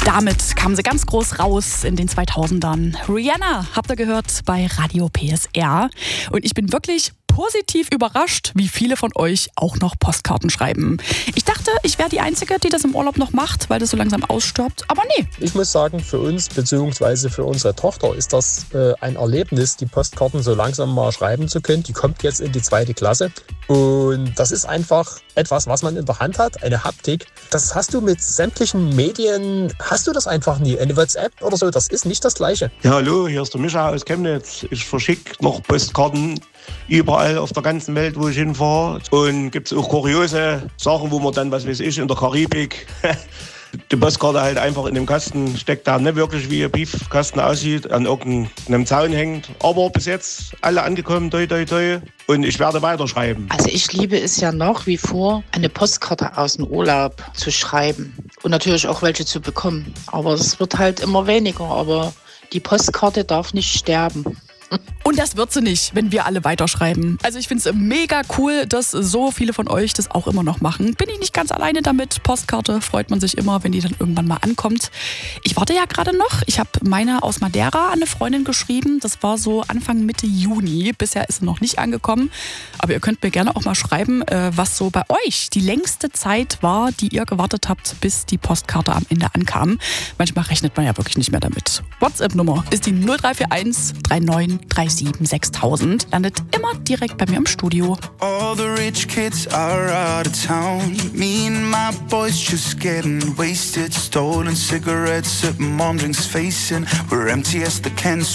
Damit kam sie ganz groß raus in den 2000ern. Rihanna habt ihr gehört bei Radio PSR. Und ich bin wirklich positiv überrascht, wie viele von euch auch noch Postkarten schreiben. Ich dachte, ich wäre die Einzige, die das im Urlaub noch macht, weil das so langsam ausstirbt. Aber nee. Ich muss sagen, für uns bzw. für unsere Tochter ist das ein Erlebnis, die Postkarten so langsam mal schreiben zu können. Die kommt jetzt in die 2. Klasse. Und das ist einfach etwas, was man in der Hand hat, eine Haptik. Das hast du mit sämtlichen Medien, hast du das einfach nie. Eine WhatsApp oder so, das ist nicht das Gleiche. Ja, hallo, hier ist der Micha aus Chemnitz. Ich verschicke noch Postkarten überall auf der ganzen Welt, wo ich hinfahre. Und gibt es auch kuriose Sachen, wo man dann, was weiß ich, in der Karibik die Postkarte halt einfach in dem Kasten steckt, der nicht wirklich wie ein Briefkasten aussieht, an irgendeinem Zaun hängt. Aber bis jetzt alle angekommen, toi, toi, toi. Und ich werde weiterschreiben. Also ich liebe es ja nach wie vor, eine Postkarte aus dem Urlaub zu schreiben. Und natürlich auch welche zu bekommen. Aber es wird halt immer weniger. Aber die Postkarte darf nicht sterben. Und das wird sie nicht, wenn wir alle weiterschreiben. Also ich finde es mega cool, dass so viele von euch das auch immer noch machen. Bin ich nicht ganz alleine damit. Postkarte freut man sich immer, wenn die dann irgendwann mal ankommt. Ich warte ja gerade noch. Ich habe meine aus Madeira an eine Freundin geschrieben. Das war so Anfang Mitte Juni. Bisher ist sie noch nicht angekommen. Aber ihr könnt mir gerne auch mal schreiben, was so bei euch die längste Zeit war, die ihr gewartet habt, bis die Postkarte am Ende ankam. Manchmal rechnet man ja wirklich nicht mehr damit. WhatsApp-Nummer ist die 0341 39 37 6000. Landet immer direkt bei mir im Studio. All the rich kids are out of town. Me and my boys just getting wasted. Stolen cigarettes at mom drinks facing. We're empty as the cans.